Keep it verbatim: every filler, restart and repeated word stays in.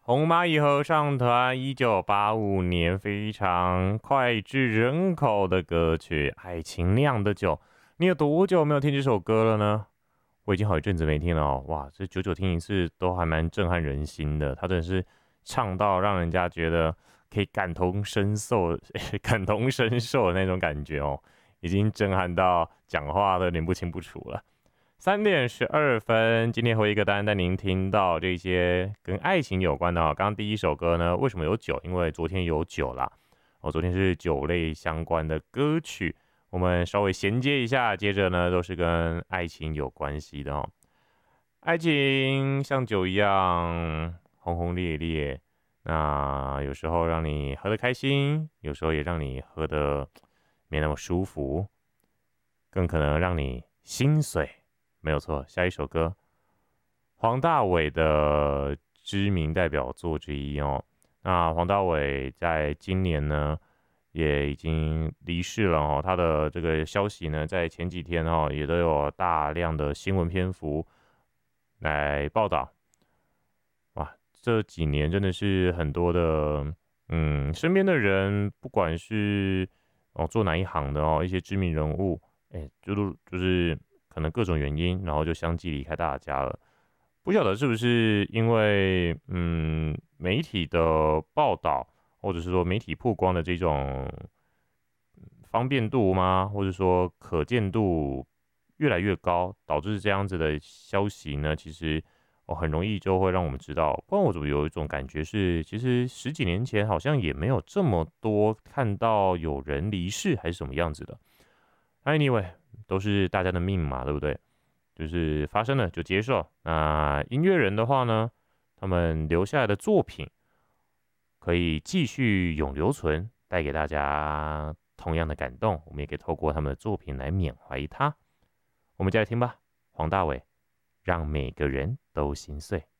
红蚂蚁合唱团一九八五年非常脍炙人口的歌曲《爱情酿的酒》，你有多久没有听这首歌了呢？我已经好一阵子没听了哦，哇，这久久听一次都还蛮震撼人心的。他真的是唱到让人家觉得可以感同身受、感同身受的那种感觉哦，已经震撼到讲话都有点不清不楚了。三点十二分，今天回一个单带您听到这些跟爱情有关的哦。刚刚第一首歌呢，为什么有酒？因为昨天有酒啦。哦，昨天是酒类相关的歌曲，我们稍微衔接一下，接着呢都是跟爱情有关系的哦。爱情像酒一样轰轰烈烈，那有时候让你喝得开心，有时候也让你喝得没那么舒服，更可能让你心碎。没有错，下一首歌，黄大炜的知名代表作之一哦。那黄大炜在今年呢，也已经离世了哦。他的这个消息呢，在前几天哦，也都有大量的新闻篇幅来报道。哇，这几年真的是很多的，嗯，身边的人，不管是哦做哪一行的哦，一些知名人物，哎，就是就是可能各种原因，然后就相继离开大家了。不晓得是不是因为嗯媒体的报道，或者是说媒体曝光的这种方便度吗？或者说可见度越来越高，导致这样子的消息呢？其实哦很容易就会让我们知道。不然我怎么有一种感觉是，其实十几年前好像也没有这么多看到有人离世还是什么样子的。Anyway，都是大家的命嘛，对不对？就是发生了就接受。那音乐人的话呢，他们留下来的作品可以继续永留存，带给大家同样的感动。我们也可以透过他们的作品来缅怀他。我们再来听吧，黄大炜，让每个人都心碎。